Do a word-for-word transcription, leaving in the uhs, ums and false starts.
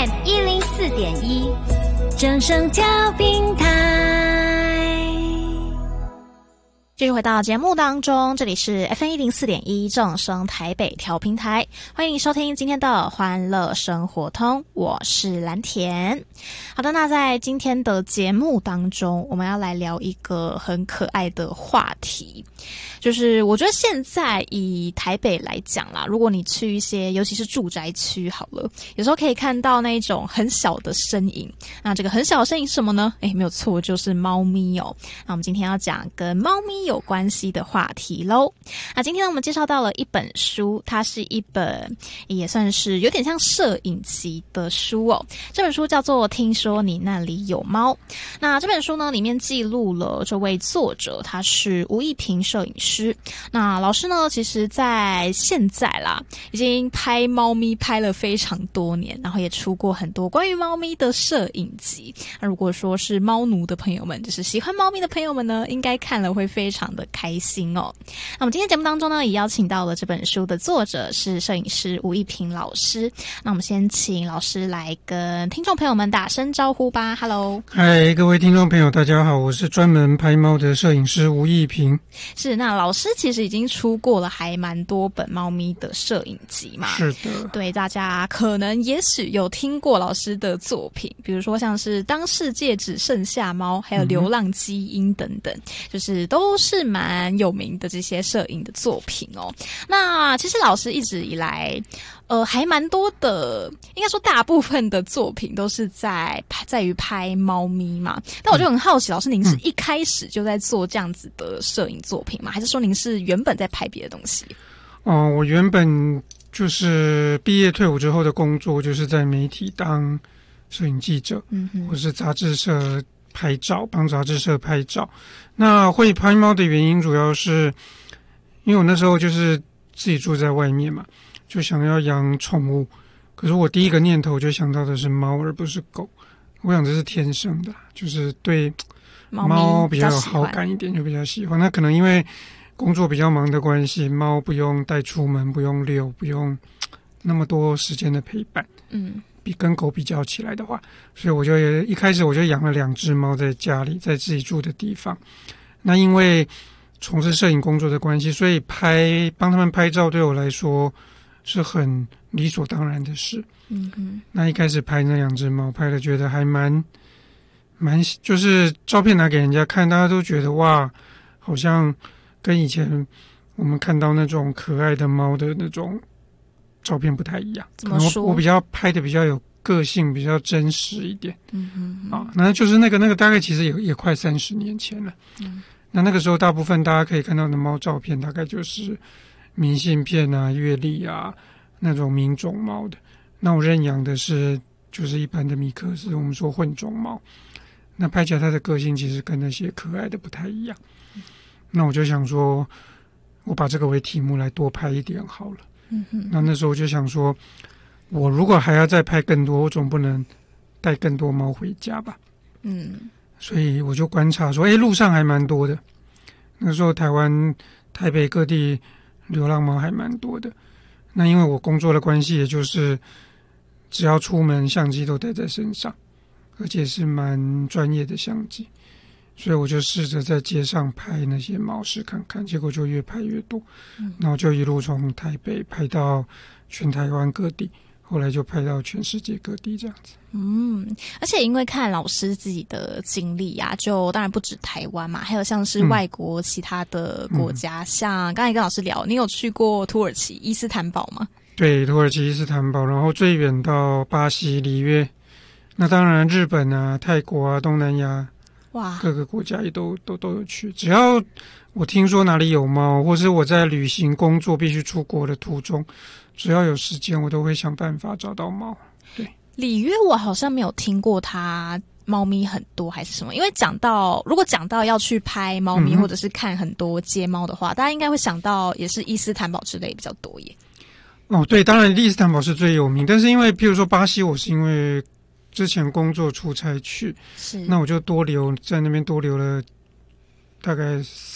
M 一零四点一，正声调频台。继续回到节目当中，这里是 F M 一零四点一正声台北调频台，欢迎收听今天的欢乐生活通，我是蓝田。好的，那在今天的节目当中，我们要来聊一个很可爱的话题，就是我觉得现在以台北来讲啦，如果你去一些尤其是住宅区好了，有时候可以看到那一种很小的身影。那这个很小的身影是什么呢？诶，没有错，就是猫咪哦。那我们今天要讲跟猫咪有关系的话题咯。那今天呢，我们介绍到了一本书，它是一本也算是有点像摄影集的书哦。这本书叫做《听说你那里有猫》。那这本书呢，里面记录了这位作者，他是吴益平摄影师。那老师呢，其实在现在啦，已经拍猫咪拍了非常多年，然后也出过很多关于猫咪的摄影集。那如果说是猫奴的朋友们，就是喜欢猫咪的朋友们呢，应该看了会非常的开心哦。那我们今天节目当中呢，也邀请到了这本书的作者是摄影师吴益平老师。那我们先请老师来跟听众朋友们打声招呼吧。 Hello， 嗨，各位听众朋友大家好，我是专门拍猫的摄影师吴益平。 是，那老师其实已经出过了还蛮多本猫咪的摄影集嘛。 是的， 对，大家可能也许有听过老师的作品，比如说像是当世界只剩下猫，还有流浪基因等等，嗯，就是都是蛮有名的这些摄影的作品哦。那其实老师一直以来呃，还蛮多的，应该说大部分的作品都是在在于拍猫咪嘛。但我就很好奇，老师您是一开始就在做这样子的摄影作品吗？还是说您是原本在拍别的东西？ 哦、呃，我原本就是毕业退伍之后的工作就是在媒体当摄影记者，嗯哼，或是杂志社拍照，帮杂志社拍照。那会拍猫的原因主要是因为我那时候就是自己住在外面嘛，就想要养宠物，可是我第一个念头就想到的是猫而不是狗。我想这是天生的，就是对猫比较有好感一点，就比较喜欢。那可能因为工作比较忙的关系，猫不用带出门，不用遛，不用那么多时间的陪伴，嗯，比跟狗比较起来的话，所以我就也一开始我就养了两只猫在家里，在自己住的地方。那因为从事摄影工作的关系，所以拍帮他们拍照对我来说是很理所当然的事。嗯嗯，那一开始拍那两只猫，拍了觉得还蛮蛮，就是照片拿给人家看，大家都觉得哇，好像跟以前我们看到那种可爱的猫的那种照片不太一样。 怎么说？ 我比较拍的比较有个性，比较真实一点。嗯嗯啊，那就是那个那个大概其实也也快三十年前了。嗯，那那个时候大部分大家可以看到的猫照片，大概就是明信片啊、月历啊那种名种猫的。那我认养的是就是一般的米克斯，我们说混种猫。那拍起来它的个性其实跟那些可爱的不太一样。那我就想说，我把这个为题目来多拍一点好了。嗯哼。那那时候我就想说，我如果还要再拍更多，我总不能带更多猫回家吧。嗯。所以我就观察说，诶，路上还蛮多的。那时候台湾台北各地流浪猫还蛮多的。那因为我工作的关系，也就是只要出门相机都带在身上，而且是蛮专业的相机，所以我就试着在街上拍那些猫试看看，结果就越拍越多。嗯，然后就一路从台北拍到全台湾各地，后来就拍到全世界各地这样子。 嗯，而且因为看老师自己的经历啊，就当然不止台湾嘛，还有像是外国其他的国家，嗯，像刚才跟老师聊，你有去过土耳其伊斯坦堡吗？ 对，土耳其伊斯坦堡，然后最远到巴西里约，那当然日本啊、泰国啊、东南亚，哇，各个国家也都都都有去。只要我听说哪里有猫，或是我在旅行工作必须出国的途中，只要有时间，我都会想办法找到猫。对， 里约我好像没有听过它猫咪很多还是什么，因为讲到如果讲到要去拍猫咪，嗯，或者是看很多街猫的话，大家应该会想到也是伊斯坦堡之类比较多耶。 哦，对，当然伊斯坦堡是最有名，但是因为譬如说巴西，我是因为之前工作出差去，是，那我就多留在那边多留了大概